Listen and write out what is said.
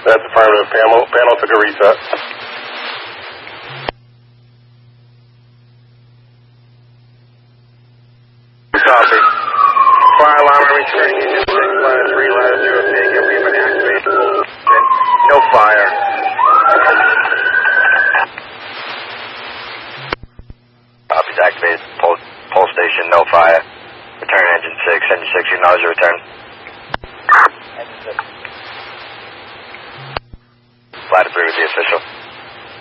That's affirmative. Panel took a reset. Copy. Fire alarm returning to 6, ladder 3, ladder 2 of Vega. We've been activated. No fire. Copy's activated. Pole station, no fire. Return engine 6. Engine 6, acknowledge your return. Engine 6. Ladder 3 with the official.